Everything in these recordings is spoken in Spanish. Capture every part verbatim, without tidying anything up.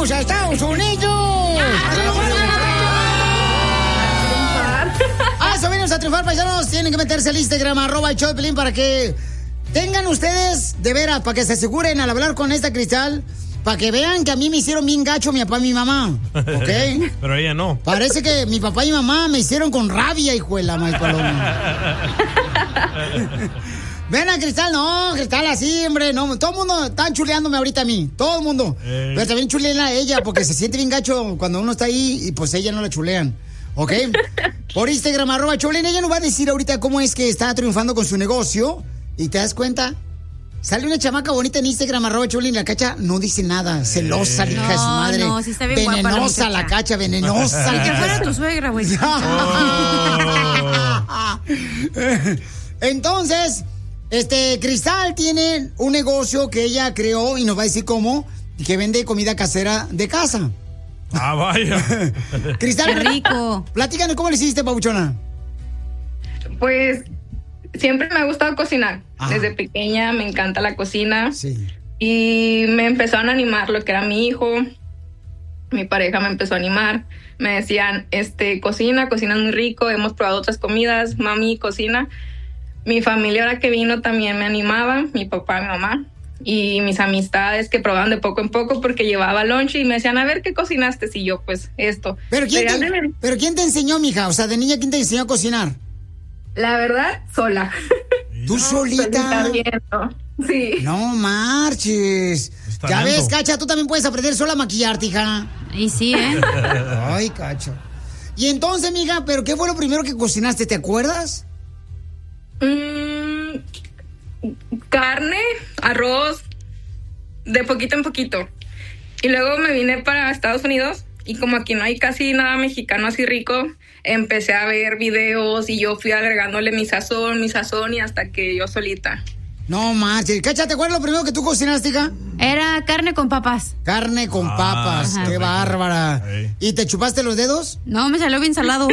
¡Vamos a Estados Unidos! ¡A eso venimos a triunfar, paisanos! Tienen que meterse al Instagram, arroba el show de Piolín, para que tengan ustedes, de veras, para que se aseguren al hablar con esta Cristal, para que vean que a mí me hicieron bien gacho mi papá y mi mamá, ¿ok? Pero ella no. Parece que mi papá y mi mamá me hicieron con rabia, hijo de la mal paloma. Ven a Cristal, no, Cristal así, hombre, no, todo el mundo está chuleándome ahorita a mí, todo el mundo. Ey. Pero también chulean a ella, porque se siente bien gacho cuando uno está ahí y pues ella no la chulean, ¿ok? Por Instagram, arroba Choplin, ella nos va a decir ahorita cómo es que está triunfando con su negocio, y te das cuenta, sale una chamaca bonita en Instagram, arroba Choplin, la Cacha no dice nada, celosa, hija no, de su madre. No, sí está bien venenosa guapa la, la Cacha, venenosa. Ni que fuera tu suegra, güey. Oh. Entonces... Este, Cristal tiene un negocio que ella creó y nos va a decir cómo, y que vende comida casera de casa. Ah, vaya. Cristal, qué rico. Platícanos cómo le hiciste, papuchona. Pues siempre me ha gustado cocinar. Ah. Desde pequeña me encanta la cocina. Sí. Y me empezaron a animar lo que era mi hijo. Mi pareja me empezó a animar. Me decían, este, cocina, cocinas muy rico. Hemos probado otras comidas. Mami, cocina. Mi familia ahora que vino también me animaba, mi papá, mi mamá, y mis amistades que probaban de poco en poco porque llevaba lunch y me decían, a ver, ¿qué cocinaste? Y yo, pues, esto. ¿Pero quién, Pero te, de... ¿Pero quién te enseñó, mija? O sea, de niña, ¿quién te enseñó a cocinar? La verdad, sola. ¿Tú no, solita? solita sí. No marches. Ya ves, Cacha, tú también puedes aprender sola a maquillarte, hija. Y sí, ¿eh? Ay, Cacha. Y entonces, mija, ¿pero qué fue lo primero que cocinaste? ¿Te acuerdas? Mm, carne, arroz, de poquito en poquito. Y luego me vine para Estados Unidos y como aquí no hay casi nada mexicano así rico, empecé a ver videos y yo fui agregándole mi sazón, mi sazón y hasta que yo solita. No manches. Cacha, ¿te acuerdas lo primero que tú cocinaste, hija? Era carne con papas. Carne con ah, papas, ajá. Qué bárbara. Hey. ¿Y te chupaste los dedos? No, me salió bien salado.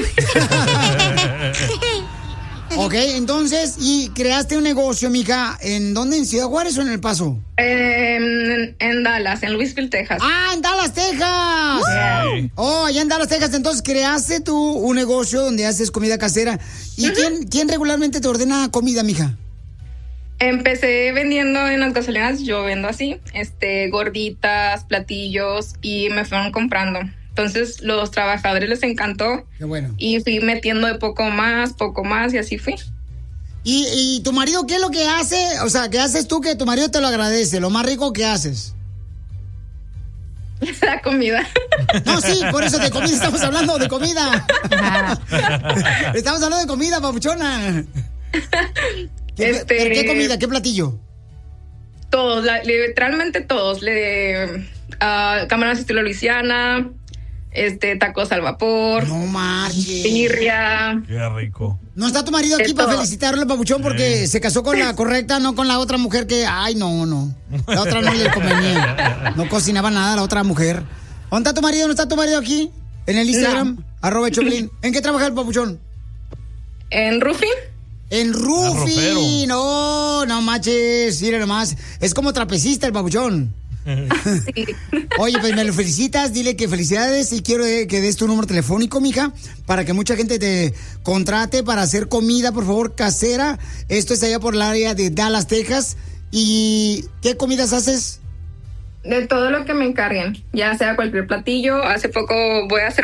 Ok, entonces, ¿y creaste un negocio, mija? ¿En dónde? ¿En Ciudad Juárez o en El Paso? En, en Dallas, en Louisville, Texas. ¡Ah, en Dallas, Texas! Wow. Oh, allá en Dallas, Texas. Entonces, creaste tú un negocio donde haces comida casera. ¿Y uh-huh. quién, quién regularmente te ordena comida, mija? Empecé vendiendo en las gasolineras, yo vendo así, este, gorditas, platillos, y me fueron comprando. Entonces, los trabajadores les encantó. Qué bueno. Y fui metiendo de poco más, poco más, y así fui. ¿Y, y tu marido qué es lo que hace? O sea, ¿qué haces tú que tu marido te lo agradece? Lo más rico que haces. La comida. No, sí, por eso de comida estamos hablando, de comida. Estamos hablando de comida, papuchona. ¿Qué, este... ¿Qué comida? ¿Qué platillo? Todos, la, literalmente todos. Le, uh, camarones estilo Luisiana, este, tacos al vapor. No marches. Birria. Qué rico. No está tu marido aquí para felicitarlo, papuchón, porque sí. se casó con la correcta, no con la otra mujer que, ay, no, no. La otra no le convenía. No cocinaba nada la otra mujer. ¿Dónde está tu marido? ¿No está tu marido aquí? En el Instagram, no. arroba Choplin. ¿En qué trabaja el papuchón? En roofing. En roofing, no, no manches, mire nomás. Es como trapecista el papuchón. Sí. Oye, pues me lo felicitas, dile que felicidades y quiero que des tu número telefónico, mija, para que mucha gente te contrate para hacer comida, por favor, casera. Esto es allá por el área de Dallas, Texas. ¿Y qué comidas haces? De todo lo que me encarguen, ya sea cualquier platillo. Hace poco voy a hacer